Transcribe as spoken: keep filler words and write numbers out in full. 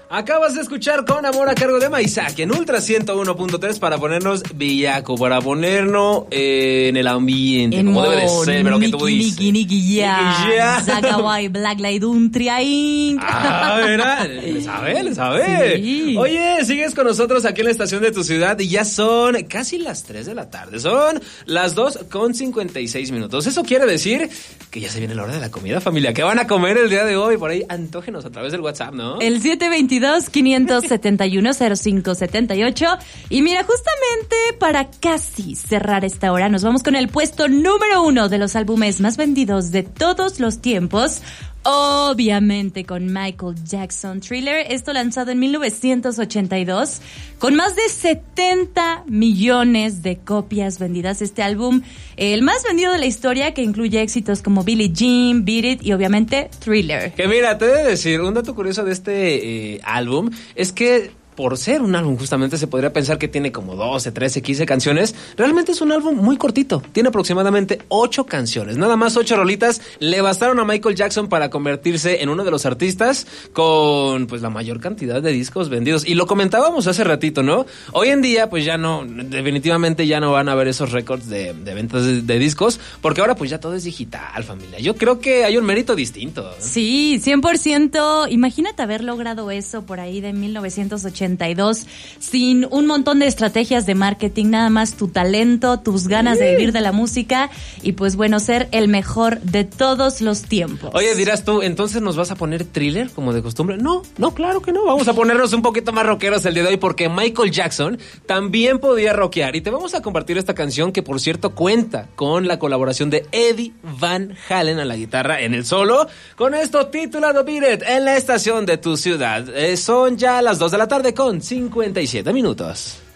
Acabas de escuchar Con Amor a cargo de Maizaki en Ultra ciento uno punto tres para ponernos villaco, para ponernos eh, en el ambiente, en como debe de ser, pero que tú dices. Niki, Niki, ya. Zakawai, Black Light un Triaing. Ah, mira, le sabe, le sabe. Sí. Oye, sigues con nosotros aquí en la estación de tu ciudad y ya son casi las tres de la tarde. Son las dos con cincuenta y seis minutos. Eso quiere decir que ya se viene la hora de la comida, familia. ¿Qué van a comer el día de hoy? Por ahí, antógenos a través del WhatsApp, ¿no? El siete veintidós, quinientos setenta y uno, cero cinco setenta y ocho. Y mira, justamente para casi cerrar esta hora, nos vamos con el puesto número uno de los álbumes más vendidos de todos los tiempos. Obviamente con Michael Jackson, Thriller, esto lanzado en mil novecientos ochenta y dos, con más de setenta millones de copias vendidas. Este álbum, el más vendido de la historia, que incluye éxitos como Billie Jean, Beat It y obviamente Thriller. Que mira, te he de decir, un dato curioso de este eh, álbum es que por ser un álbum justamente se podría pensar que tiene como doce, trece, quince canciones. Realmente es un álbum muy cortito. Tiene aproximadamente ocho canciones. Nada más ocho rolitas le bastaron a Michael Jackson para convertirse en uno de los artistas con pues la mayor cantidad de discos vendidos. Y lo comentábamos hace ratito, ¿no? Hoy en día pues ya no, definitivamente ya no van a haber esos récords de, de ventas de, de discos, porque ahora pues ya todo es digital, familia. Yo creo que hay un mérito distinto, ¿eh? Sí, cien por ciento. Imagínate haber logrado eso por ahí de mil novecientos ochenta y dos sin un montón de estrategias de marketing, nada más tu talento, tus ganas de vivir de la música y pues bueno, ser el mejor de todos los tiempos. Oye, dirás tú, ¿entonces nos vas a poner Thriller como de costumbre? No, no, claro que no. Vamos a ponernos un poquito más rockeros el día de hoy porque Michael Jackson también podía rockear y te vamos a compartir esta canción que por cierto cuenta con la colaboración de Eddie Van Halen a la guitarra en el solo, con esto titulado Beat It en la estación de tu ciudad. Eh, son ya las dos de la tarde con cincuenta y siete minutos.